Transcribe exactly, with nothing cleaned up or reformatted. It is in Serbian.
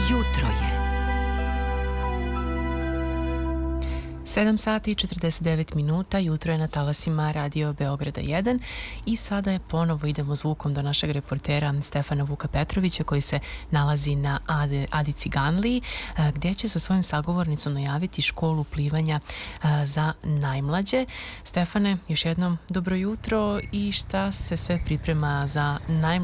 Jutro je. sedam sati i četrdeset devet minuta, jutro je na talasima Radio Beograda jedan i sada je ponovo idemo zvukom do našeg reportera Stefana Vuka Petrovića koji se nalazi na Ade, Adi Ciganliji gdje će sa svojim sagovornicom najaviti školu plivanja za najmlađe. Stefane, još jednom dobro jutro i šta se sve priprema za najmlađe